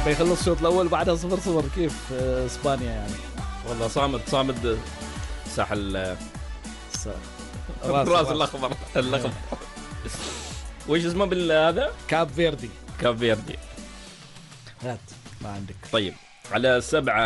بيخلص الشوط الاول بعدها 0-0 كيف اسبانيا يعني. والله صامد ساحل راس الاخضر وش اسمه بالهذا؟ كاب فيردي. هات ما عندك. طيب على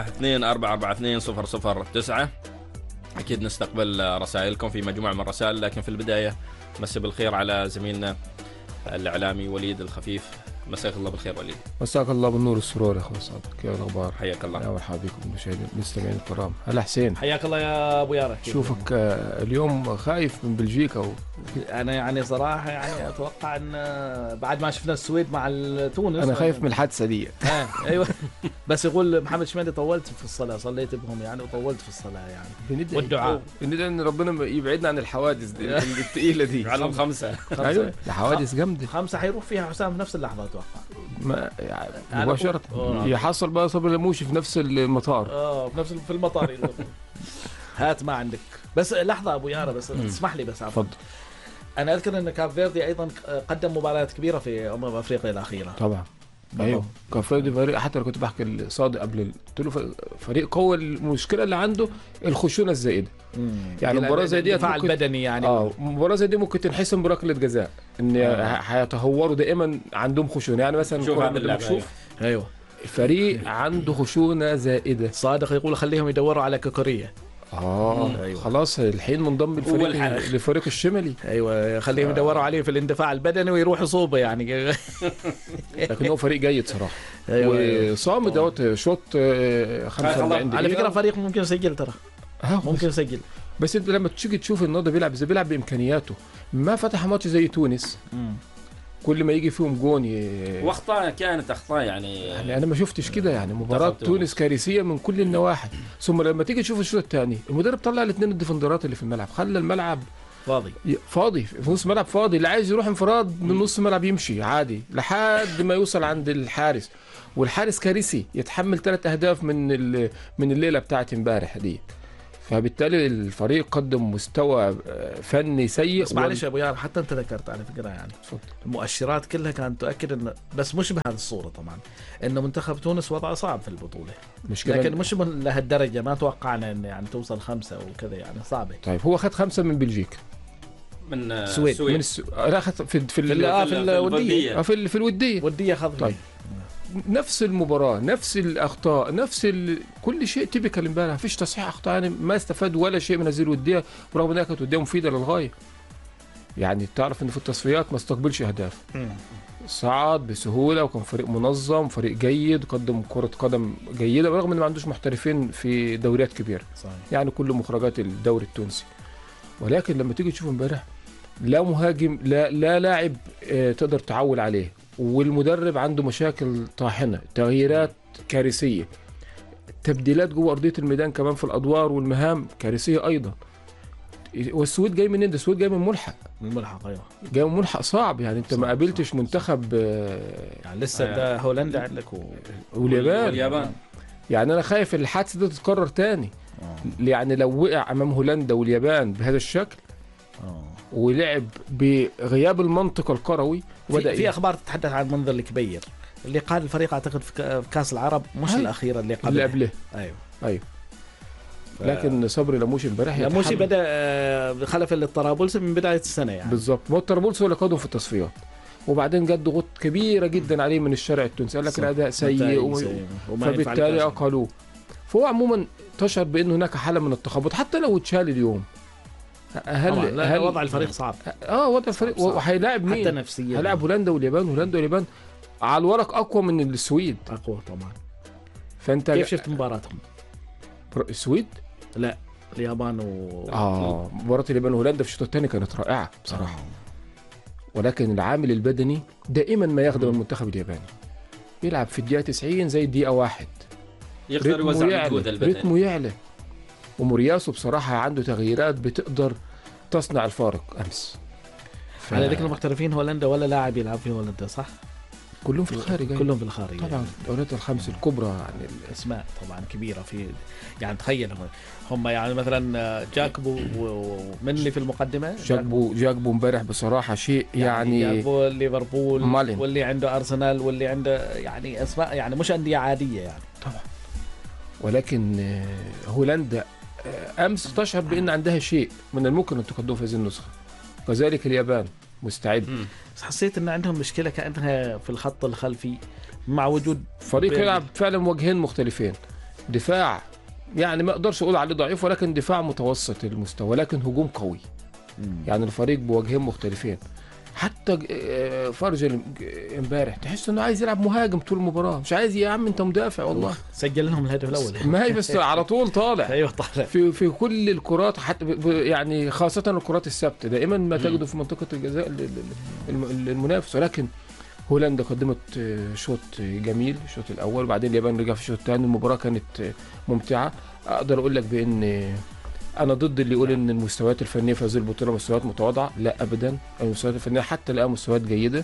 724442009 أكيد نستقبل رسائلكم في مجموعة من الرسائل، لكن في البداية مسي بالخير على زميلنا الإعلامي وليد الخفيف. مساك الله بالخير وليد. مساك الله بالنور والسرور يا أخوي صادق، كيف الأخبار؟ حياك الله. يا مرحبا بكم المشاهدين المستمعين الكرام. هلا حسين، حياك الله يا أبو يارا. شوفك اليوم خايف من بلجيكا أنا يعني صراحة يعني أتوقع أن بعد ما شفنا السويد مع تونس أنا خايف من الحادثة دي. أيوة. بس يقول محمد شمالي طولت في الصلاة، صليت بهم يعني وطولت في الصلاة يعني والدعاء. بندعي أن ربنا يبعدنا عن الحوادث الثقيلة دي. على 5. أيوة الحوادث جامدة. 5 حيروح فيها حسام في نفس اللحظة أتوقع. ما يعني مباشرة يحصل بقى صبر لموشي في نفس المطار. في المطار. هات ما عندك. بس لحظة أبو يارا، بس تسمح لي بس. تفضل. أنا أذكر أن كاب فيردي أيضا قدم مباريات كبيرة في أفريقيا الأخيرة. طبعا. ايوه كاب فيردي فريق، حتى لو كنت بحكي الصادق قبل قلت له فريق قوي، المشكله اللي عنده الخشونه الزائده. يعني مباراه زي دي الدفاع البدني يعني. مباراه زي دي ممكن تنحسم بركله جزاء، ان هيتهوروا دائما عندهم خشونه. يعني مثلا شوف هذا اللاعب. ايوه فريق عنده خشونه زائده. صادق يقول خليهم يدوروا على كوكوريا. أيوة. خلاص الحين منضم لفريق الشمالي. ايوه خليهم يدوروا عليه في الاندفاع البدني ويروحوا صوبه يعني. لكن هو فريق جيد صراحه. أيوة. وصامد دوت شوط 45 دقيقه. على فكره فريق ممكن يسجل ترى. ممكن يسجل. بس انت لما تيجي تشوف النهارده بيلعب بامكانياته. ما فتح ماتش زي تونس. كل ما يجي فيهم جون واخطاء كانت اخطاء يعني انا ما شفتش كده. يعني مباراه تونس كارثيه من كل النواحي. ثم لما تيجي تشوف الشوط الثاني المدرب طلع الاثنين الديفندرات اللي في الملعب، خلى الملعب فاضي في نص ملعب فاضي. اللي عايز يروح انفراد من نص ملعب يمشي عادي لحد ما يوصل عند الحارس، والحارس كارثي يتحمل 3 أهداف من الليله بتاعت امبارح دي. فبالتالي الفريق قدم مستوى فني سيء. بس معلش يا ابو يار، حتى انت ذكرت على فكره يعني المؤشرات كلها كانت تؤكد ان، بس مش بهذه الصوره طبعا، انه منتخب تونس وضعه صعب في البطوله، لكن مش لهالدرجه. ما توقعنا ان يعني توصل 5 وكذا، يعني صعبه. طيب هو اخذ 5 من بلجيكا، من السويد. لا اخذ في الوديه. في الوديه اخذ. طيب نفس المباراة، نفس الأخطاء، كل شيء تبكى امبارح. مفيش تصحيح أخطاء، يعني ما استفاد ولا شيء من هذه الودية، ورغم أنها كانت ودية مفيدة للغاية. يعني تعرف أن في التصفيات ما استقبلش أهداف، صعد بسهولة، وكان فريق منظم، فريق جيد، قدم كرة قدم جيدة، برغم أنه ما عندوش محترفين في دوريات كبيرة. صحيح. يعني كل مخرجات الدوري التونسي. ولكن لما تيجي تشوف امبارح، لا مهاجم، لا لاعب تقدر تعول عليه، والمدرب عنده مشاكل طاحنة، تغييرات كارثية، تبديلات جوه أرضية الميدان كمان في الأدوار والمهام كارثية أيضا. والسويد جاي منين؟ ده السويد جاي من ملحق. أيوة. جاي من ملحق صعب. يعني أنت ما قابلتش منتخب يعني لسه ده هولندا عندك واليابان. يعني أنا خايف الحادثة دي تتكرر تاني. يعني لو وقع أمام هولندا واليابان بهذا الشكل ولعب بغياب المنطق الكروي، في اخبار تتحدث عن منذر الكبير اللي قال الفريق اعتقد في كاس العرب، مش الاخيره اللي قبله. ايوه لكن صبري لموشي امبارح لموشي بدا خلف الطرابلس من بدايه السنه يعني. بالضبط. ما الطرابلس هو اللي قادهم في التصفيات، وبعدين جت ضغوط كبيره جدا عليه من الشارع التونسي، قال لك الاداء سيء فبالتالي اقلوه. فهو عموما تشعر بان هناك حاله من التخبط حتى لو اتشال اليوم. هل وضع الفريق صعب؟ وضع الفريق وهيلاعب مين؟ حتى نفسيا هيلاعب هولندا واليابان. على الورق اقوى من السويد. اقوى طبعا. فانت كيف شفت مباراتهم؟ السويد؟ لا اليابان مباراة اليابان وهولندا في الشوط الثاني كانت رائعة بصراحة. ولكن العامل البدني دائما ما يخدم المنتخب الياباني. يلعب في الدقيقة 90 زي الدقيقة 1، يقدر يوزع مجهود البدني، رتمه يعلى. ومورياسو بصراحة عنده تغييرات بتقدر تصنع الفارق أمس. على ذكر المحترفين، هولندا ولا لاعب يلعب في هولندا صح؟ كلهم في الخارج. كلهم في الخارج طبعا. الدوريات الخمس الكبرى يعني الاسماء طبعا كبيره في، يعني تخيل هم يعني مثلا جاكبو ومنلي في المقدمه. جاكبو امبارح بصراحه شيء يعني جاكبو ليفربول واللي عنده ارسنال واللي عنده يعني اسماء يعني مش انديه عاديه يعني طبعا. ولكن هولندا امس تشعر بان عندها شيء من الممكن ان تقدمه في هذه النسخه، كذلك اليابان مستعد. بس حسيت ان عندهم مشكله كانها في الخط الخلفي مع وجود فريق يلعب فعلا وجهين مختلفين، دفاع يعني ما اقدرش اقول عليه ضعيف ولكن دفاع متوسط المستوى، ولكن هجوم قوي. يعني الفريق بوجهين مختلفين. حتى فرج امبارح تحس انه عايز يلعب مهاجم طول المباراه، مش عايز يا عم انت مدافع والله. سجل لهم الهدف الاول ما هي بس على طول طالع. ايوه طالع في كل الكرات، حتى يعني خاصه الكرات الثابته دائما ما تجده في منطقه الجزاء المنافس. ولكن هولندا قدمت شوط جميل الشوط الاول، وبعدين اليابان رجع في الشوط الثاني. المباراه كانت ممتعه. اقدر اقول لك بان انا ضد اللي يقول ان المستويات الفنيه في هذه البطوله مستويات متواضعه. لا ابدا، المستويات الفنيه حتى الان مستويات جيده.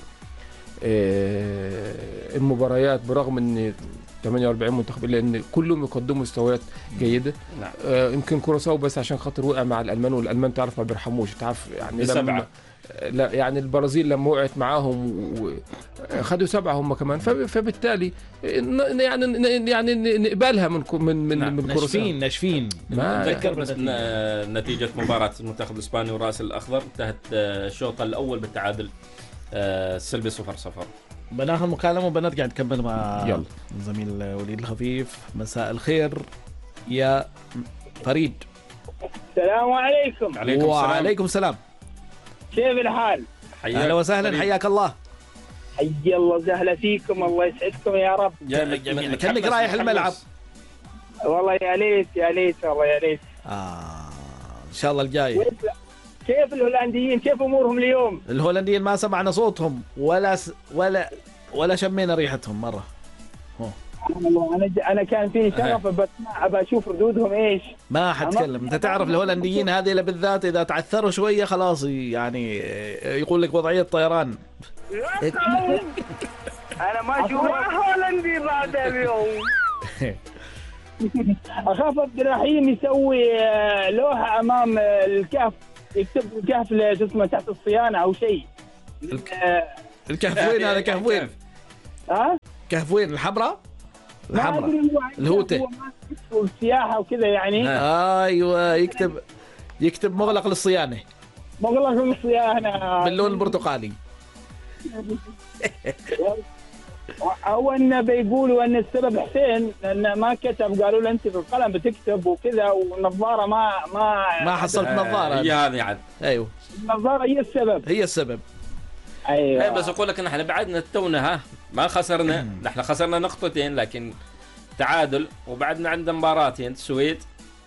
المباريات برغم ان 48 منتخب الا ان كلهم يقدموا مستويات جيده. يمكن كوراساو بس عشان خاطر وقع مع الالمان، والالمان تعرف ما بيرحموش، تعرف يعني لما لا يعني البرازيل لما وقعت معاهم خدوا 7 هم كمان. فبالتالي يعني نقبلها من كوراساو. ناشفين. نتذكر بس نتيجه مباراه المنتخب الاسباني والراس الاخضر انتهت الشوط الاول بالتعادل سلبي 0-0. بناخذ مكالمه وبنرجع نكمل مع الزميل وليد الخفيف. مساء الخير يا فريد. السلام عليكم. وعليكم السلام. كيف الحال؟ اهلا وسهلا، حياك الله. حي الله وسهلا فيكم، الله يسعدكم يا رب. كأنك رايح الملعب. والله يا ليت والله يا ليت. ان شاء الله الجاي. كيف الهولنديين، كيف امورهم اليوم؟ الهولنديين ما سمعنا صوتهم ولا شمينا ريحتهم مره. انا كان فيني شرف بسمع، ابى اشوف ردودهم ايش. ما حتكلم. انت تعرف الهولنديين هذه بالذات اذا تعثروا شويه خلاص يعني يقول لك وضعيه طيران. انا ما اشوف هولندي بعد اليوم. اخاف عبد الرحيم يسوي لوحه امام الكهف، يكتب الكهف اسمه تحت الصيانه او شيء. الكهف وين هذا؟ كهف وين؟ كهف وين؟ الحمراء الهوته والسياحه وكذا يعني. ايوه يكتب مغلق للصيانه. مغلق للصيانه باللون البرتقالي. او انه بيقولوا ان السبب حسين لانه ما كتب، قالوا له انت بالقلم بتكتب وكذا، والنظاره ما حصلت نظاره. هي هذه عاد. ايوه النظاره هي السبب. ايوه بس اقول لك ان احنا بعدنا التونه ما خسرنا. نحن خسرنا نقطتين لكن تعادل، وبعدنا عندنا مباراتين السويد.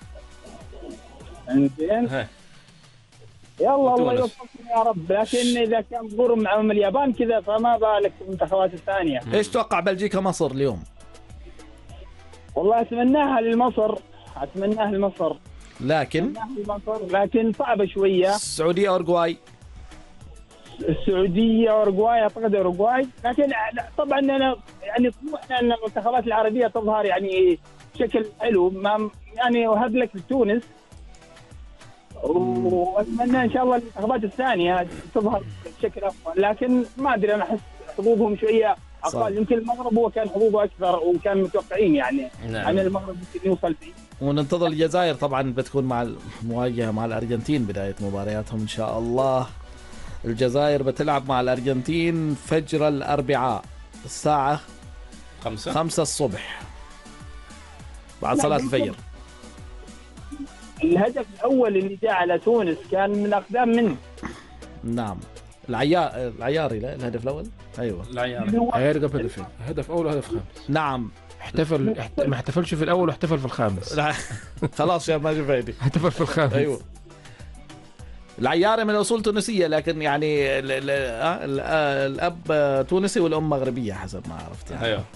زين يلا الله يوفقكم يا رب. لكن اذا كان ضرب معهم اليابان كذا فما بالك المنتخبات الثانيه. ايش توقع بلجيكا مصر اليوم؟ والله اتمناها لمصر لكن صعبه شويه. السعوديه اورجواي اعتقد اورجواي. لكن طبعا انا يعني طموحنا ان المنتخبات العربيه تظهر يعني بشكل حلو. يعني وهب لك تونس، واتمنى ان شاء الله المنتخبات الثانيه تظهر بشكل افضل. لكن ما ادري، انا احس حظوظهم شويه اقل. يمكن المغرب هو كان حظوظه اكثر وكان متوقعين يعني ان المغرب ممكن يوصل فيه. وننتظر الجزائر طبعا بتكون مع المواجهه مع الارجنتين بدايه مبارياتهم ان شاء الله. الجزائر بتلعب مع الأرجنتين فجر الأربعاء الساعة 5 الصبح بعد صلاة الفجر. الهدف الأول اللي جاء على تونس كان من أقدام منه. نعم العياري. لا الهدف الأول أيوة العياري هيرقب هدفين، هدف أول وهدف خامس. نعم ما احتفلش في الأول واحتفل في الخامس. خلاص يا ما جفايدي احتفل في الخامس. أيوة العياري من أصول تونسية، لكن يعني الأب تونسي والأم مغربية حسب ما عرفت يعني. أيوه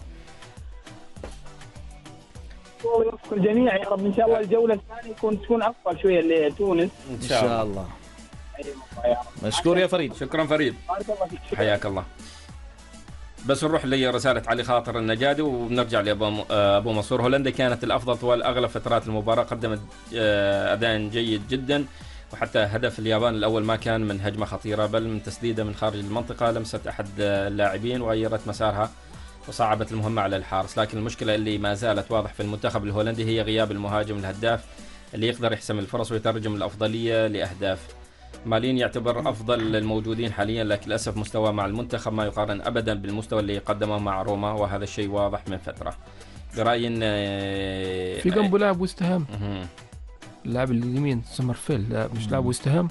الله يوفق الجميع يا رب. إن شاء الله الجولة الثانية تكون أفضل شوية لتونس إن شاء الله. مشكور يا فريد. شكرا فريد، حياك الله. بس نروح لرسالة علي خاطر النجادي وبنرجع لأبو منصور. هولندا كانت الأفضل طوال أغلب فترات المباراة، قدمت أداء جيد جدا، وحتى هدف اليابان الأول ما كان من هجمة خطيرة بل من تسديدة من خارج المنطقة لمست أحد اللاعبين وغيرت مسارها وصعبت المهمة على الحارس. لكن المشكلة اللي ما زالت واضح في المنتخب الهولندي هي غياب المهاجم الهداف اللي يقدر يحسم الفرص ويترجم الأفضلية لأهداف. مالين يعتبر أفضل الموجودين حاليا، لكن للأسف مستوى مع المنتخب ما يقارن أبدا بالمستوى اللي قدمه مع روما، وهذا الشيء واضح من فترة. برأيي في جنبه لاعب وستهام، اللاعب اليمين سمرفيل، لا مش لاعب وستهام.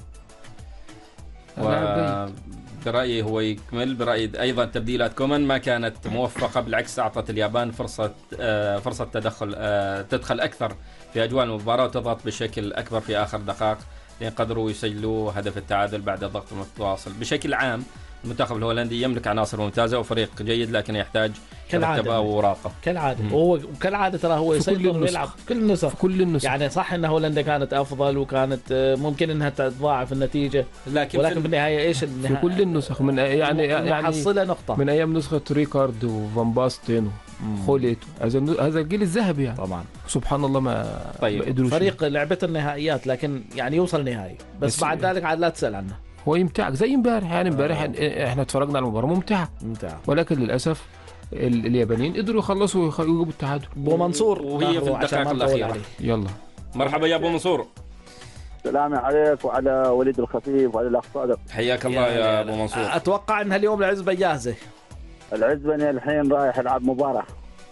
برأيي هو يكمل. برأيي أيضا تبديلات كومان ما كانت موفقة، بالعكس أعطت اليابان فرصة تدخل أكثر في أجواء المباراة وتضغط بشكل أكبر في آخر دقائق، لأن قدروا يسجلوا هدف التعادل بعد ضغط متواصل. بشكل عام المنتخب الهولندي يملك عناصر ممتازة وفريق جيد، لكن يحتاج ترتيب وراقة كالعادة. وكالعادة ترى هو يسيطر ويلعب في كل النسخ. يعني صح ان هولندا كانت افضل وكانت ممكن انها تضاعف النتيجة، ولكن بالنهاية ايش في كل النسخ من يعني محصلة نقطة من ايام نسخة ريكارد وفان باستن وخوليت، هذا الجيل الذهبي يعني. طبعا سبحان الله ما طيب فريق لعبة النهائيات لكن يعني يوصل نهائي بس بعد ذلك عاد لا تسأل عنه. هو يمتعك زي امبارح، يعني امبارح احنا اتفرجنا على المباراة ممتعة، ولكن للأسف اليابانيين قدروا يخلصوا ويجيبوا التعادل. ابو منصور وهي في الدقائق الأخيرة. يلا مرحبا يا ابو منصور. السلام عليك وعلى وليد الخفيف وعلى الأخ صادق. حياك الله يا ابو منصور. اتوقع ان اليوم العزبة جاهزة. العزبة الحين رايح يلعب مباراة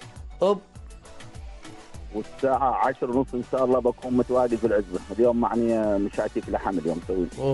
والساعة 10:30 إن شاء الله بكون متواجد في العزبة. اليوم معني مشاتيك لحم اليوم مسوي.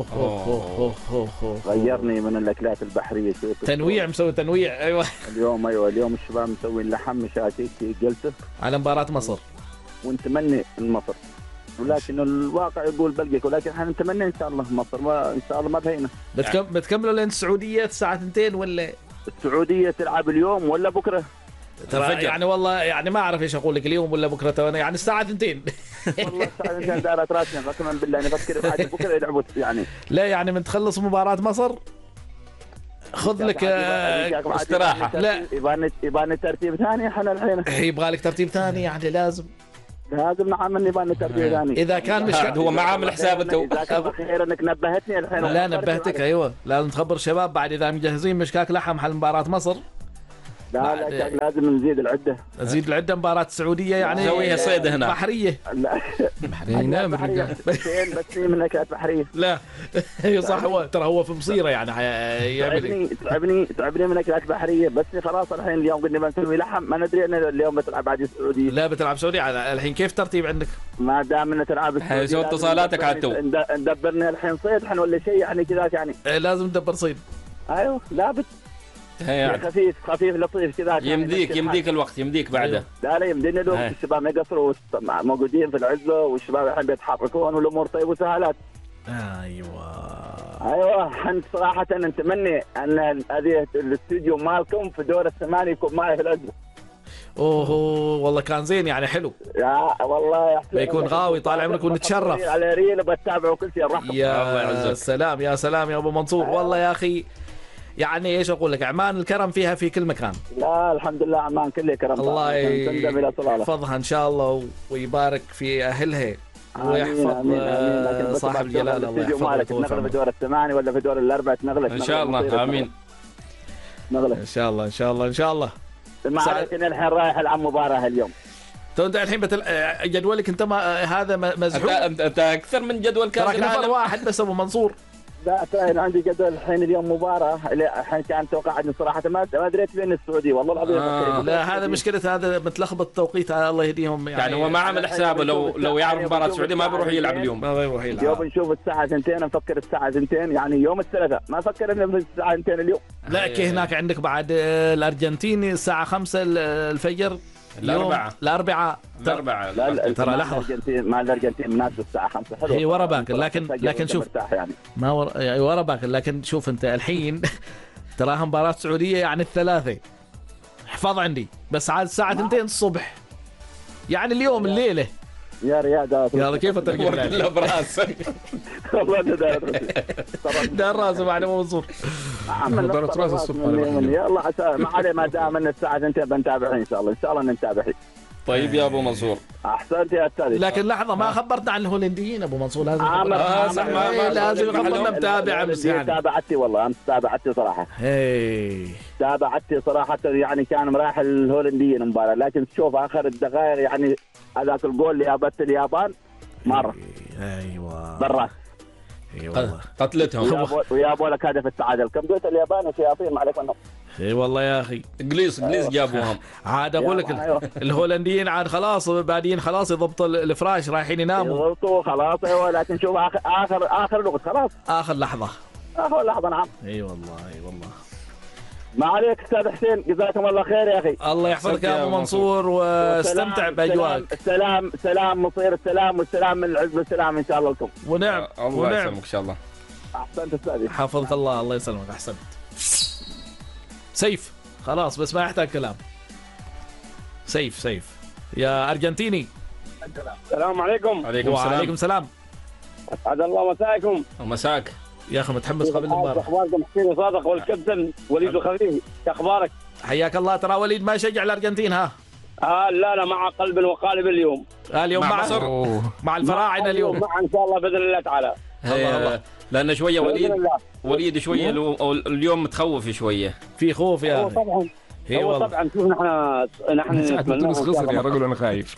غيرني من الأكلات البحرية. تنويع مسوي تنويع. أيوة اليوم الشباب مسوين لحم مشاتيك جلسة على مباراة مصر، ونتمنى مصر، ولكن الواقع يقول بلقيك، ولكن احنا نتمنى إن شاء الله مصر، وإن شاء الله ما بهينا. بتكملوا لين السعودية الساعة 2 ولا؟ السعودية تلعب اليوم ولا بكرة؟ ترى يعني والله يعني ما أعرف إيش أقول لك، اليوم ولا بكرة، يعني الساعة 2. والله الساعة 2 دارت راسنا قسما بالله. نفكر بعد بكرة يلعبوا يعني. لا يعني من تخلص مباراة مصر خذ لك استراحة. لا يبان ترتيب ثاني. احنا الحين يبغى لك ترتيب ثاني، يعني لازم نعمل يبان ترتيب ثاني. إذا كان مش هو ما عامل حسابته. إذا كان خير انك نبهتني الحين. لا نبهتك. ايوه لازم تخبر الشباب بعد اذا مجهزين مشكاك لحم حل مباراة مصر. لا لازم نزيد العدة. نزيد العدة. مباراة السعودية يعني نسويها صيد هنا بحرية. لا بحرية نام الرجال بس من أكلات بحرية. لا صح. هو ترى هو في مصيرة يعني تعبني من أكلات بحرية. بس خلاص الحين اليوم قلنا بنسوي لحم، ما ندري أن اليوم بتلعب بعد السعودية. لا بتلعب سعودية الحين. كيف ترتيب عندك؟ ما دام أن تلعب السعودية شو اتصالاتك عدو؟ ندبرنا الحين صيد احنا ولا شيء يعني كذا يعني. لازم ندبر صيد. أيوه لابد خفيف لطيف كذا. يمديك الوقت يمديك بعده. لا يمدينا لو الشباب ما يقصروا موجودين في العزة والشباب الحين بيتحركون والامور طيب وسهالات. ايوه احنا صراحة نتمنى ان هذه الاستوديو مالكم في دور الثمانية يكون معي في العزة. والله كان زين يعني حلو. يا والله بيكون غاوي طال عمرك ونتشرف على ريل بتابعوا كل شيء. الرحمة يا سلام يا سلام يا ابو منصور. والله يا اخي يعني ايش اقول لك، عمان الكرم فيها في كل مكان. لا الحمد لله عمان كلها كرم. الله يحفظها ان شاء الله ويبارك في اهلها ويحفظ صاحب الجلاله. الله يحفظه. نغلب في دور الثمانية ولا في دور الأربعة نغلب ان شاء الله. امين. نغلب ان شاء الله ان شاء الله ان شاء الله. ما عليك ان الحين رايح العب مباراة اليوم. انت الحين جدولك انت هذا مزحوم. انت اكثر من جدول كاس العالم. نفر واحد بس ابو منصور. لا أنا عندي جدول الحين اليوم مباراة. الحين كان توقعتني صراحة ما دريت بين السعودية والله العظيم. لا هذا مشكلة، هذا متلخبط التوقيت. الله يهديهم يعني هو ما عمل حسابه لو يعرف مباراة السعودية ما بيروح يلعب اليوم. ما بيروح يلعب. اليوم نشوف الساعة 2 نفكر الساعة 2 يعني يوم الثلاثاء. ما فكر إنه في الساعة 2 اليوم. لا هناك عندك بعد الأرجنتين الساعة 5 الفجر. الأربعاء ترى لحظة مع الأرجنتين مناسب الساعة 5 حلو. هي ورا باكر لكن شوف يعني. ما ورا باكر لكن شوف أنت الحين تراها مباراة سعودية يعني الثلاثة احفظ عندي بس عاد الساعة 2 الصبح يعني اليوم الليلة. يا رياض يلا كيف ترجع لا براسك والله دار راسه مع منصور. نظارة راس الصبح. يلا عسى ما عليه ما دام ان الساعه 2 بنتابعين ان شاء الله، ان شاء الله نتابعين. طيب يا ابو منصور. احسنت يا استاذ. لكن لحظه ما خبرتنا عن الهولنديين ابو منصور، لازم لازم خبرنا متابع امس يعني. تابعتي والله امس تابعتي صراحه. تابعتي صراحه يعني كان مراحل الهولنديين المباراه، لكن تشوف اخر الدقائق يعني هذاك الجول اللي ابت اليابان مره. ايوه بالراس. ايوه قتلتهم ويابوا لك هدف التعادل. كم دوت اليابان شياطين ما عليك منهم. اي والله يا اخي قليص جابوهم. عاد اقول لك الهولنديين عاد خلاص بادين خلاص يضبطوا الفراش رايحين يناموا. يضبطوا خلاص ايوه، لكن شوف اخر لغز خلاص. اخر لحظه نعم. اي والله ما عليك استاذ حسين، جزاكم الله خير يا اخي. الله يحفظك يا ابو منصور واستمتع باجواك. سلام مصير السلام والسلام من العز والسلام ان شاء الله لكم. ونعم الله يسلمك ان شاء الله. احسنت استاذي. حفظك الله يسلمك. احسنت سيف خلاص بس ما يحتاج كلام. سيف يا ارجنتيني. السلام عليكم. وعليكم السلام. اسعد الله مساكم. ومساك يا اخي متحمس قبل المباراه. اخباركم حسين صادق والكابتن وليد الخفيفي، اخبارك؟ حياك الله. ترى وليد ما يشجع الارجنتين ها؟ لا مع قلب وقالب اليوم. اليوم مع مصر مع الفراعنه اليوم مع ان شاء الله باذن الله تعالى. الله. لان شويه وليد شويه اليوم متخوف شويه. في خوف يا هو طبعا هو طبعا. شوف نحن نتمنى خسر يا رجل انا خايف.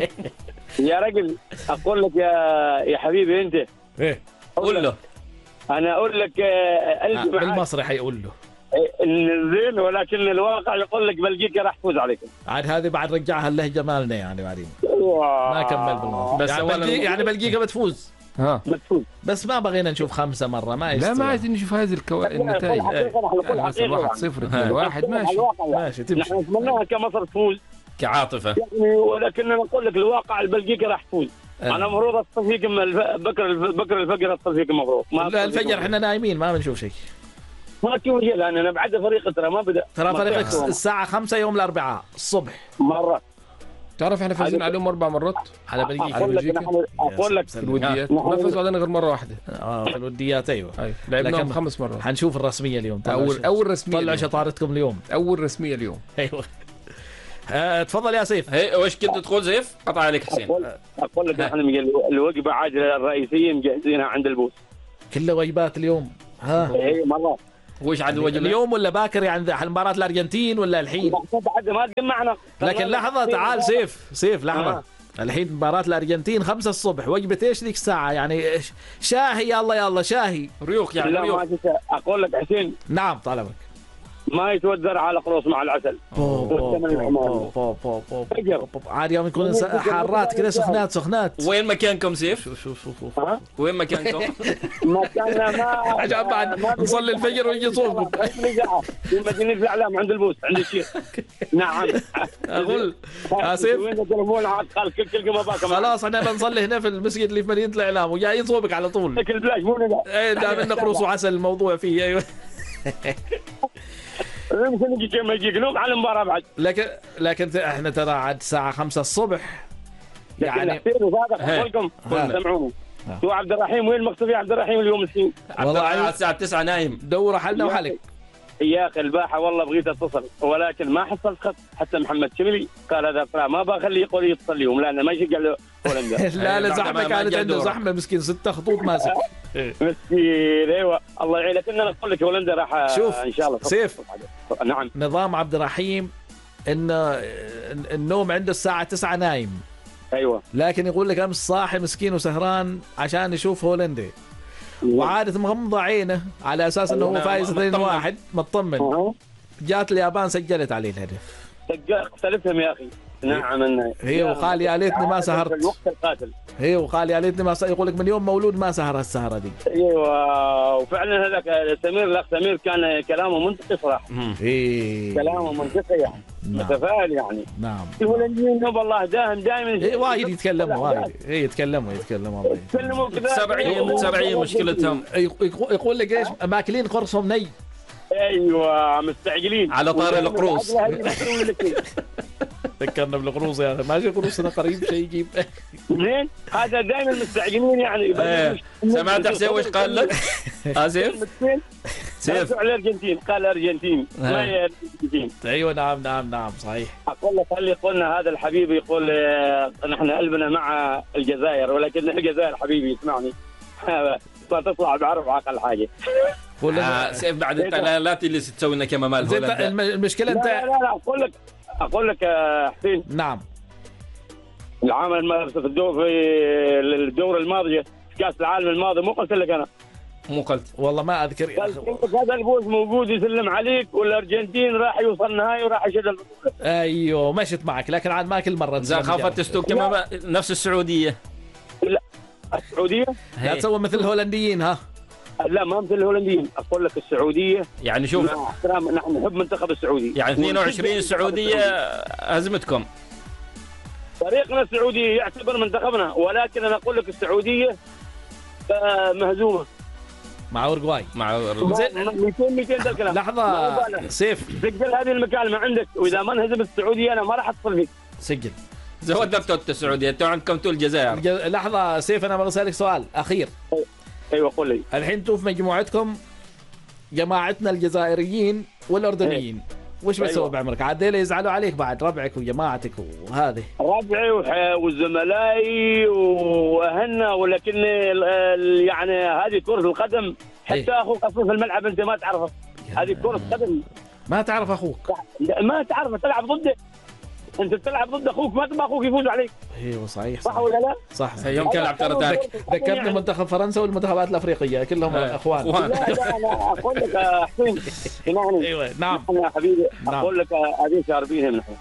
يا رجل اقول لك يا حبيبي انت ايه قول له. انا اقول لك بالمصري حيقول له زين، ولكن الواقع يقول لك بلجيكا راح تفوز عليكم. عاد هذه بعد رجعها اللهجه مالنا يعني بعدين ما كمل بالمصري. بس يعني بلجيكا بتفوز. بتفوز بس ما بغينا نشوف 5 مرة ما يستوي. لا ما عايزين نشوف هذه النتائج. مثلا 1-0 2-1 ماشي تمشي. نحن نتمناها كمصر تفوز كعاطفه يعني، ولكن نقول لك الواقع البلجيكا راح تفوز. انا مفروض اتصل فيكم بكر الفجر اتصل فيكم مفروض. لا الفجر احنا نايمين ما بنشوف شيء. ما في وجه لان انا بعد فريق ترى ما بدا. ترى فريقك الساعة 5 يوم الأربعاء الصبح. مرة تعرف احنا فازين عليهم 4 مرات على بلجيكا. اقول لك في الوديات ما فازوا علينا غير مرة واحدة. في الوديات ايوه. لعبناهم 5 مرات. حنشوف الرسمية اليوم. اول رسمية. طلعوا شطارتكم اليوم. اول رسمية اليوم. ايوه. تفضل يا سيف. وش كنت تقول سيف؟ قطع عليك حسين. اقول لك نحن الوجبة عاجلة الرئيسية مجهزينها عند البوس. كلها وجبات اليوم. اي مرة. وش عاد الوجبة اليوم ولا باكر يعني مباراة الأرجنتين ولا الحين؟ بعد ما تجمعنا. لكن لحظة تعال سيف لحظة. الحين مباراة الأرجنتين 5 الصبح. وجبة ايش ذيك الساعة يعني؟ شاهي يلا شاهي ريوق يعني لا ريوق. اقول لك حسين. نعم طلبك. ما يتوذر على قروص مع العسل. عاد يوم يكون حارات كذا سخنات. وين مكانكم سيف؟ شوف وين مكانكم؟ مكاننا ما عشان بعد نصلي الفجر ونجي نصوفكم في مدينة الإعلام عند البوس عند الشيخ. نعم أقول سيف وين التليفون قال كل ما باك. خلاص احنا بنصلي هنا في المسجد اللي في مدينة الإعلام وجاي صوبك على طول. لكن بلاش مو ندى. ايه دام انك قروص وعسل الموضوع فيه. ايوه يمكن يجي كم يجي قلوب على المباراة بعد. لكن احنا ترى عاد الساعة 5 الصبح يعني. لكن سمعوني. شو عبد الرحيم وين مختفي عبد الرحيم اليوم مسكين؟ عبد الرحيم الساعة 9 نايم. دور حلنا وحلك. يا اخي الباحة والله بغيت اتصل ولكن ما حصلت خط. حتى محمد شملي قال هذا ما بخليه يقول يتصل اليوم لانه ما يشجع له هولندا. لا زحمة كانت عنده زحمة مسكين 6 خطوط ماسك. مسكين ايوه الله يعينك. اننا نقول لك هولندا راح شوف ان شاء الله. سيف نعم نظام عبد الرحيم ان النوم عنده الساعة 9 نايم. ايوه لكن يقول لك امس صاحي مسكين وسهران عشان يشوف هولندا وعادة مغمض عينه على اساس انه هو فايز 2-1 مطمن. جات اليابان سجلت عليه الهدف. اختلفتهم يا اخي. نعم هي وقال يا ليتني ما سهرت. الوقت القاتل. هي وقال يا ليتني ما يقول لك من يوم مولود ما سهر السهرة دي. ايوه وفعلا هذاك سمير الاخ سمير كان كلامه منطقي صراحه. كلامه منطقي يعني. متفائل يعني. نعم الهولنديين والله دائما وايد يتكلموا يتكلموا يتكلموا كذا 70 مشكلتهم. يقول لك ايش ماكلين قرصهم ني. ايوه مستعجلين على طار القروص. ذكرنا بالقروص يا اخي ماشي قروصنا قريب شيء يجيب منين هذا دائما مستعجلين يعني. سمعت حسين وش قال لك؟ اسف سيف الارجنتين قال الارجنتين ما هي الارجنتين. ايوه نعم صحيح. اقول لك اللي قلنا هذا الحبيب يقول نحن قلبنا مع الجزائر ولكن الجزائر حبيبي اسمعني ما تطلع بعرف عقل حاجه. سيف بعد التغييرات اللي تسوي لنا كمال هولندا. المشكله انت لا اقول لك حسين. نعم. العام في الدور الماضيه في كاس العالم الماضي مو قلت لك انا؟ مو قلت والله ما اذكر. هذا الفوز موجود يسلم عليك والارجنتين راح يوصل نهائي وراح يشد البطوله. ايوه مشت معك لكن عاد ما كل مره اذا خافت تستوك كما نفس السعوديه. لا السعوديه لا تسوي مثل الهولنديين. ها لا ما مثل الهولنديين. اقول لك السعوديه يعني شوف احترام نحن نحب منتخب السعودي يعني 22 السعوديه هزمتكم. فريقنا السعودي يعتبر منتخبنا ولكن انا اقول لك السعوديه مهزومه مع أورجواي. مع 200 ده الكلام. لحظة سيف سجل هذه المكالمة عندك وإذا ما انهزم السعودية أنا ما راح أتصل فيك. سجل. زودت السعودية أنتوا عندكم تقول الجزائر. لحظة سيف أنا بسألك سؤال أخير. أيوة قول لي. الحين توف مجموعتكم جماعتنا الجزائريين والأردنيين. وش بتسوي أيوة. بعمرك عادل يزعلوا عليك بعد ربعك وجماعتك وهذه ربعي وزملائي واهلنا ولكن يعني هذه كرة القدم حتى اخوك اصلا في الملعب انت ما تعرفه. هذه كرة قدم ما تعرف اخوك. ما تعرفه تلعب ضده. انت تلعب ضد اخوك ما تبغى اخوك يفوز عليك. ايوه صحيح صح ولا لا؟ صح يوم كان لعب ترى ذكرني منتخب فرنسا والمنتخبات الافريقيه كلهم اخوان. لا اقول لك يا حسين اسمعني. ايوه نعم يا حبيبي اقول لك هذه شاربينهم نحن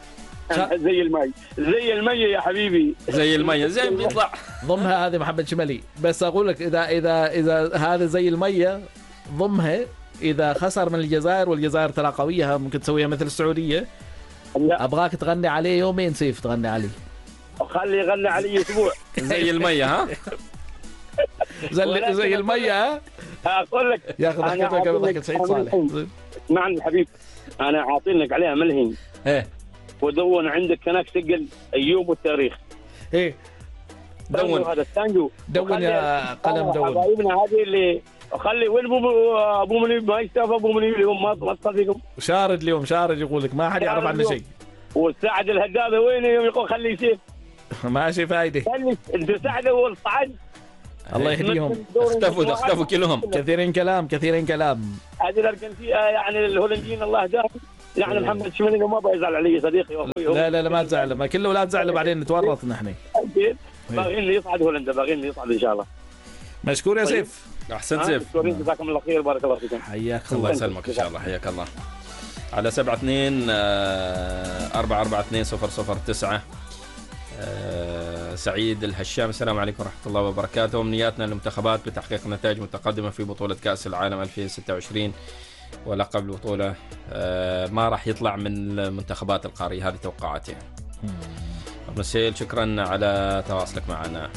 زي المي يا حبيبي زي المي زي بيطلع ضمها هذه محمد شمالي. بس اقول لك اذا هذا زي الميه ضمها اذا خسر من الجزائر والجزائر ترى قويه ممكن تسويها مثل السعوديه. لا. ابغاك تغني عليه يومين سيف تغني عليه. خلي يغني علي اسبوع. زي الميه ها زي الميه ها. اقول لك ياخذ حكيتك قبل سعيد صالح. اسمعني الحبيب انا عاطين لك عليها ملهي. ايه ودون عندك هناك سجل اليوم والتاريخ. ايه دون هذا التانجو دون يا قلم دون. حبايبنا هذه اللي خلي وين ابو منيب ما يشتاف ابو منيب اليوم ما اتصل فيكم. شارد اليوم شارد يقول لك ما حد يعرف عنه شيء. والسعد الهدابه وين يقول خلي يشيل. ماشي فايده. انت سعد والصعد الله يهديهم. اختفوا كلهم. كثيرين كلام. هذه الارجنتين يعني الهولنديين الله يهداهم. يعني محمد شمالي ما بيزعل علي صديقي واخوي. لا ما تزعل ما كل الاولاد زعلوا بعدين نتورط نحن. باغيين لي يصعد هولندا باغيين لي يصعد ان شاء الله. مشكور يا سيف. احسنت سيف. جزاكم الله خير بارك الله فيكم. حياك الله يسلمك ان شاء الله حياك الله. على 72 442 009 سعيد الهشام. السلام عليكم ورحمة الله وبركاته. أمنياتنا للمنتخبات بتحقيق نتائج متقدمة في بطولة كأس العالم 2026 ولقب البطولة ما راح يطلع من المنتخبات القارية. هذه توقعاتي. ابن السيل شكرا على تواصلك معنا.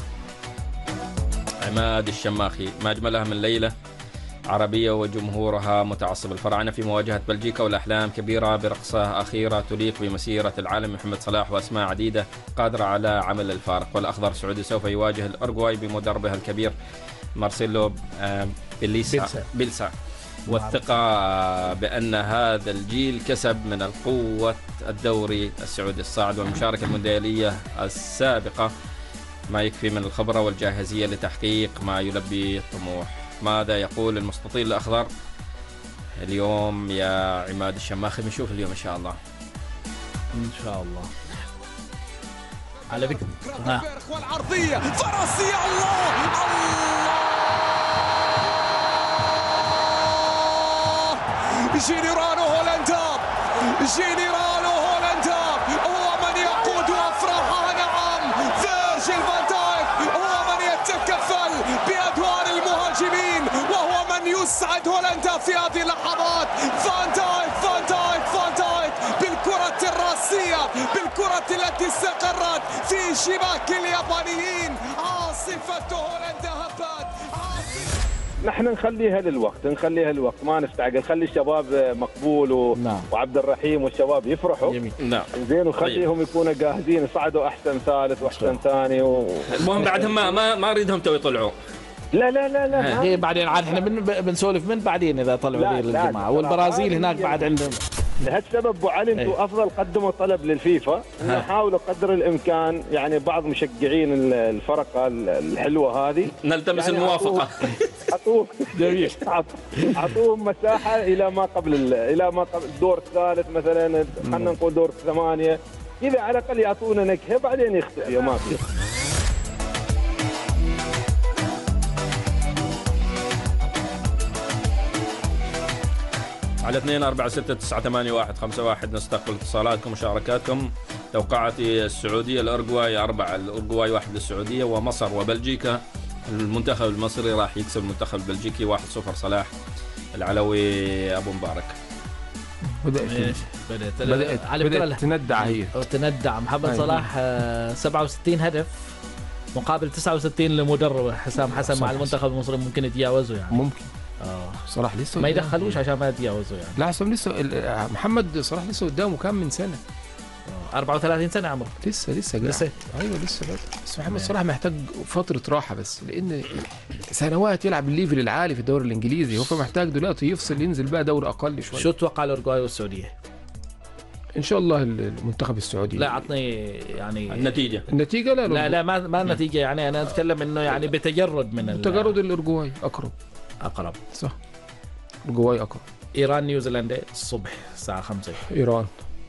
عماد الشماخي ما أجملها من ليلة عربية وجمهورها متعصب. الفراعنة في مواجهة بلجيكا والأحلام كبيرة برقصة أخيرة تليق بمسيرة العالم. محمد صلاح وأسماء عديدة قادرة على عمل الفارق. والأخضر السعودي سوف يواجه الأورجواي بمدربها الكبير مارسيلو بيلسا والثقة بأن هذا الجيل كسب من القوة الدوري السعودي الصاعد والمشاركة المونديالية السابقة ما يكفي من الخبرة والجاهزية لتحقيق ما يلبي الطموح. ماذا يقول المستطيل الأخضر اليوم يا عماد الشماخي؟ بنشوف اليوم إن شاء الله. إن شاء الله. على فكرة والعرضية فرنسية الله جينيرانو هولندا هو من يقود أفراحها. نعم فيرجيل فان دايك هو من يتكفل بأدوار المهاجمين وهو من يسعد هولندا في هذه اللحظات. فان دايك بالكرة الراسية بالكرة التي استقرت في شباك اليابانيين. عاصفة هولندا هبت. نحن نخليها للوقت ما نستعجل. نخلي الشباب مقبول وعبد الرحيم والشباب يفرحوا. نعم زين وخليهم يكونوا جاهزين يصعدوا احسن ثالث واحسن ثاني المهم بعدهم ما اريدهم تو يطلعوا. لا هي بعدين عاد احنا بنسولف من بعدين اذا طلعوا الجماعه، والبرازيل هناك بعد عندهم. لهالسبب ابو علي انتم افضل قدموا طلب للفيفا انه حاولوا قدر الامكان، يعني بعض مشجعين الفرقه الحلوه هذه نلتمس يعني الموافقه. اعطوهم مساحه الى ما قبل الدور الثالث مثلا، خلينا نقول دور 8 اذا على الاقل يعطونا نكهه بعدين يختفي ما في. على 2-4-6-9-8-1-5-1 نستقبل اتصالاتكم ومشاركاتكم. توقعات السعودية الأورجواي 4، الأورجواي 1 للسعودية، ومصر وبلجيكا. المنتخب المصري راح يكسب المنتخب البلجيكي 1-0. صلاح العلوي أبو مبارك. بدأت تندع هي تندع محمد صلاح 67 هدف مقابل 69 لمدرب حسام حسن مع المنتخب المصري، ممكن يتجاوزوا يعني ممكن. صلاح لسه ما يدخلوش عشان ما يتجاوزوا يعني. لا حسام لسه، محمد صلاح لسه قدامه كم من سنه، 34 سنه عمره. لسه ايوه لسه بدأ. بس محمد صلاح محتاج فتره راحه، بس لان سنوات يلعب الليفل العالي في الدوري الانجليزي، هو محتاج دلوقتي يفصل ينزل بقى دوري اقل شويه. شو تتوقع الاورجواي والسعوديه؟ ان شاء الله المنتخب السعودي. لا عطني يعني النتيجه لا ما النتيجه، يعني انا اتكلم انه يعني بتجرد من تجرد الاورجواي اقرب صح. الاورجواي اقرب. ايران نيوزيلندا الصبح الساعه 5. ايران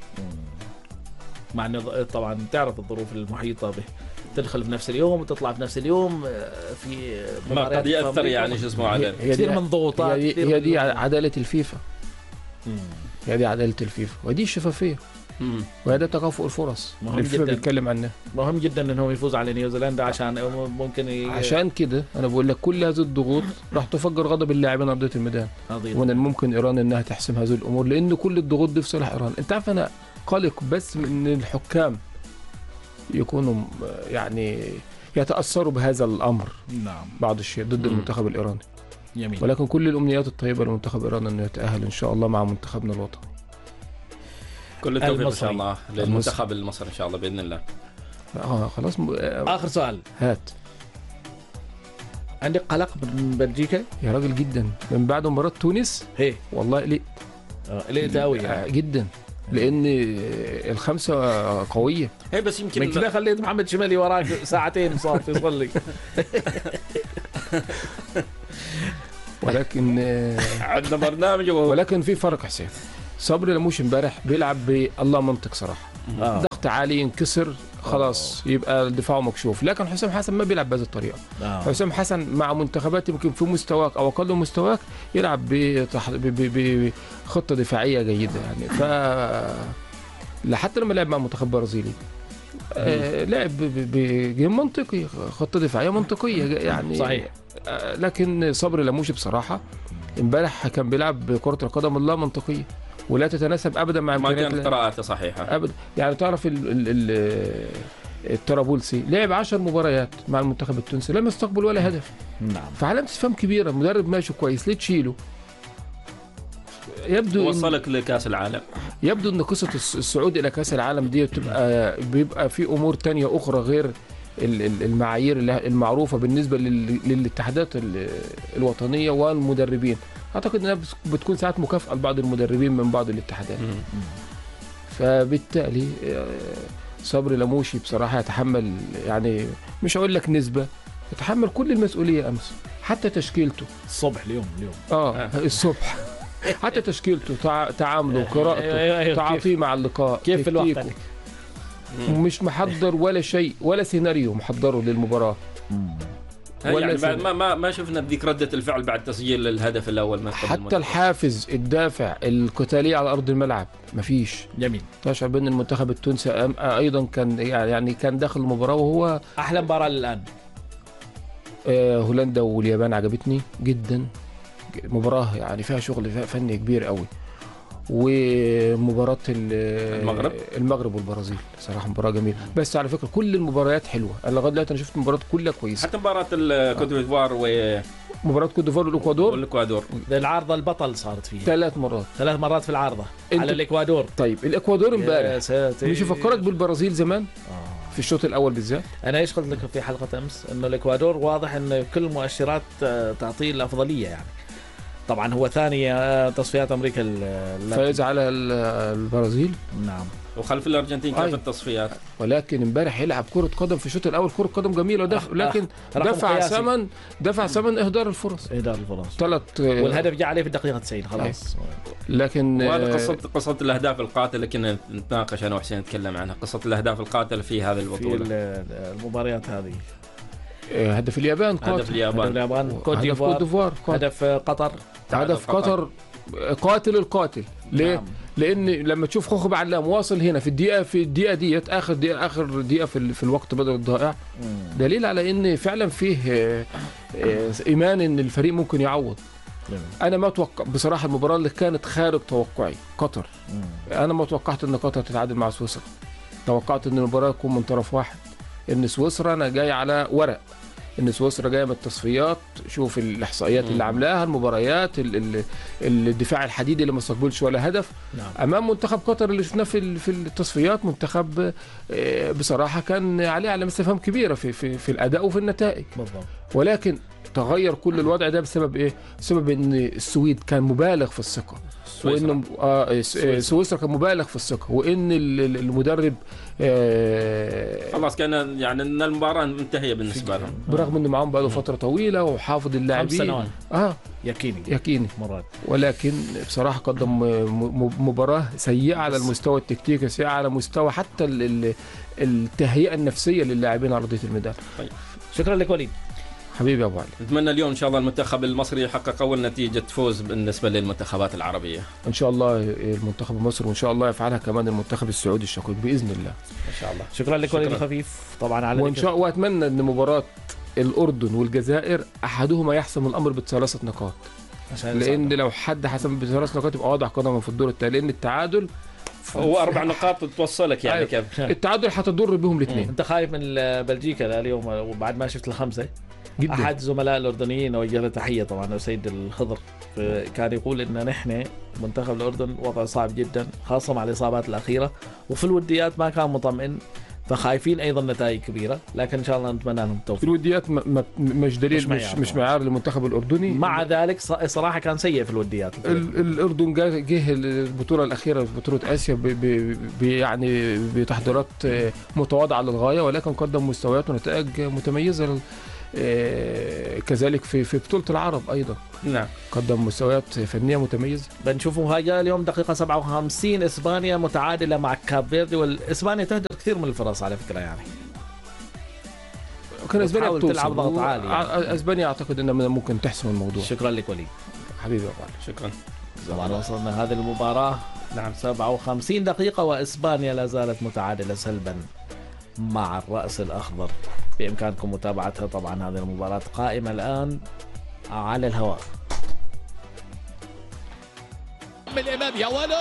مع انه طبعا تعرف الظروف المحيطه به، تدخل في نفس اليوم وتطلع في نفس اليوم، في ما قد ياثر يعني شو اسمه على كثير من ضغوطات. هي دي عداله الفيفا. هي دي عداله الفيفا ودي الشفافيه وهذا تكافؤ الفرص الفيفا بيتكلم عنه. مهم جدا انه يفوز على نيوزيلندا عشان ممكن عشان كده انا بقول لك كل هذه الضغوط راح تفجر غضب اللاعبين ارضيه الميدان، ومن الممكن ايران انها تحسم هذه الامور، لان كل الضغوط دي في صالح ايران. انت عارف انا قلق بس من الحكام يكونوا يعني يتاثروا بهذا الامر. نعم. بعض الشيء ضد المنتخب الايراني. يمين. ولكن كل الامنيات الطيبه لمنتخب ايران انه يتاهل ان شاء الله مع منتخبنا الوطني. كل التوفيق ان شاء الله للمنتخب المصري ان شاء الله باذن الله. خلاص اخر سؤال. هات. عندك قلق من بلجيكا يا راجل جدا من بعد مباراه تونس. هي والله قلقت قوي يعني. جدا، لان الخمسه قويه. هي بس يمكن من كده خليت محمد شمالي وراك ساعتين صار يصلي. ولكن عندنا برنامج ولكن في فرق حسين. صبري لموش امبارح بيلعب بالله منطق صراحه. ضغط عالي ينكسر خلاص يبقى دفاعه مكشوف، لكن حسام حسن ما بيلعب بهذه الطريقه. حسام حسن مع منتخبات يمكن في مستواك او اقل مستواك يلعب بخطه دفاعيه جيده يعني. ف حتى لما لعب مع منتخب برازيلي لعب بجيم منطقي، خطه دفاعيه منطقيه يعني. صحيح. لكن صبري لموش بصراحه امبارح كان بيلعب بكره القدم اللا منطقيه ولا تتناسب ابدا مع ما كانت قراءته صحيحه ابدا. يعني تعرف الطرابلسي لعب 10 مباريات مع المنتخب التونسي لم يستقبل ولا هدف. نعم. فعلامه استفهام كبيره. مدرب ماشي كويس ليه تشيله؟ يبدو وصلك لكاس العالم. يبدو ان قصه الصعود الى كاس العالم دي بيبقى في امور تانية اخرى غير المعايير المعروفه بالنسبه للاتحادات الوطنيه والمدربين. اعتقد انها بتكون ساعات مكافاه لبعض المدربين من بعض الاتحادات. فبالتالي صبري لموشي بصراحه يتحمل، يعني مش هقول لك نسبه، يتحمل كل المسؤوليه. امس حتى تشكيلته الصبح اليوم الصبح حتى تشكيلته تعامله قراءته تعاطيه مع اللقاء كيف في الوقت مش محضر ولا شيء ولا سيناريو محضره للمباراه. يعني ما شفنا ذيك ردة الفعل بعد تسجيل الهدف الأول. حتى الحافز الدافع القتالي على أرض الملعب مفيش. جميل. تشعر بأن المنتخب التونسي أيضا كان يعني كان داخل المباراة وهو أحلى مباراة الآن. هولندا واليابان عجبتني جدا. مباراة يعني فيها شغل فني كبير قوي. ومباراة المغرب والبرازيل صراحة مباراة جميلة. بس على فكرة كل المباريات حلوة. أنا لغاية دلوقتي أنا شفت مباريات كلها كويسة. حتى مباراة الكوت ديفوار مباراة كوت ديفوار والإكوادور العارضة البطل صارت فيها 3 مرات في العارضة على الإكوادور. طيب الإكوادور امبارح مش يفكرك بالبرازيل زمان؟ في الشوط الاول بالذات. انا ايش قلت لك في حلقه امس انه الاكوادور واضح ان كل المؤشرات تعطيه الافضليه يعني. طبعا هو ثاني تصفيات امريكا فاز على البرازيل. نعم. وخلف الارجنتين كيف التصفيات. ولكن امبارح يلعب كرة قدم في الشوط الاول، كرة قدم جميلة لكن دفع ثمن اهدار الفرص. 3 والهدف جاء عليه في الدقيقة 90 خلاص. لكن وهذا قصة الاهداف القاتلة كنا نتناقش انا وحسين نتكلم عنها، قصة الاهداف القاتلة في هذه البطولة في المباريات هذه. هدف اليابان كوت ديفوار، هدف قطر قاتل القاتل. ليه؟ نعم. لان لما تشوف خوخب علام واصل هنا في الدقيقه ديت اخر دقيقه في الوقت بدل الضائع، دليل على ان فعلا فيه ايمان ان الفريق ممكن يعوض. انا ما اتوقع بصراحه المباراه اللي كانت خارج توقعي قطر. انا ما توقعت ان قطر تتعادل مع سويسرا، توقعت ان المباراه تكون من طرف واحد، ان سويسرا انا جاي على ورق ان سويسرا جايه من التصفيات، شوف الاحصائيات اللي عاملاها، المباريات، الدفاع الحديدي اللي ما استقبلش ولا هدف. نعم. امام منتخب قطر اللي شفناه في التصفيات، منتخب بصراحه كان عليه علامه استفهام كبيره في الاداء وفي النتائج. بالضبط. ولكن تغير كل الوضع ده بسبب ايه؟ بسبب ان السويد كان مبالغ في الثقه، وان سويسرا كان مبالغ في الثقه، وان المدرب خلاص كان يعني ان المباراه منتهيه بالنسبه لهم، برغم انه معهم بقاله فتره طويله وحافظ اللاعبين 5 سنوات. يقيني مرات. ولكن بصراحه قدم مباراه سيئه على المستوى التكتيكي، سيئه على مستوى حتى التهيئه النفسيه للاعبين على ارضيه الميدان. طيب. شكرا لك وليد حبيبي ابو علي. نتمنى اليوم ان شاء الله المنتخب المصري يحقق اول نتيجه فوز بالنسبه للمنتخبات العربيه ان شاء الله، المنتخب المصري، وان شاء الله يفعلها كمان المنتخب السعودي الشقيق باذن الله ان شاء الله. شكرا لك وليد خفيف طبعا على وان شاء الله. واتمنى ان مباراه الاردن والجزائر احدهما يحسم الامر ب3 نقاط، لان لو حد حسم ب3 نقاط يبقى واضح قدمه في الدور الثاني، لان التعادل هو 4 نقاط توصلك يعني. كيف التعادل حتضر بهم الاثنين. انت خايف من بلجيكا اليوم وبعد ما شفت ال5 جداً. احد زملاء الاردنيين وجه له تحيه طبعا سيد الخضر، كان يقول ان نحن منتخب الاردن وضع صعب جدا خاصه مع الاصابات الاخيره، وفي الوديات ما كان مطمئن، فخايفين ايضا نتائج كبيره، لكن ان شاء الله نتمنى لهم التوفيق. في الوديات مش دليل، مش معيار للمنتخب الاردني. مع ذلك صراحه كان سيء في الوديات. الاردن جه البطوله الاخيره في بطوله اسيا يعني بتحضيرات متواضعه للغايه، ولكن قدم مستويات ونتائج متميزه. كذلك في بطولة العرب أيضا. نعم. قدم مستويات فنية متميزة. بنشوف مفاجأة اليوم دقيقة 57 إسبانيا متعادلة مع كاب فيردي، والإسبانيا تهدر كثير من الفرص على فكرة يعني. كان إسبانيا تلعب ضغط عالي يعني. إسبانيا أعتقد أنها ممكن تحسم الموضوع. شكرا لك وليد. حبيبي أبو علي. شكرا. طبعا وصلنا هذه المباراة. نعم 57 دقيقة وإسبانيا لا زالت متعادلة سلبا مع الرأس الأخضر. بإمكانكم متابعتها طبعا. هذه المباراة قائمة الآن على الهواء. من الإمام يا ولد،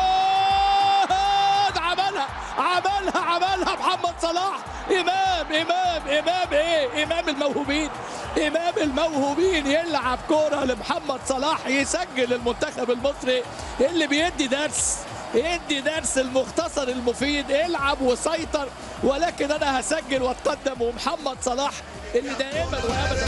عملها محمد صلاح. إمام الموهوبين يلعب كرة لمحمد صلاح يسجل المنتخب المصري اللي بيدي درس المختصر المفيد. العب وسيطر، ولكن انا هسجل واتقدم، ومحمد صلاح اللي دائما وابدا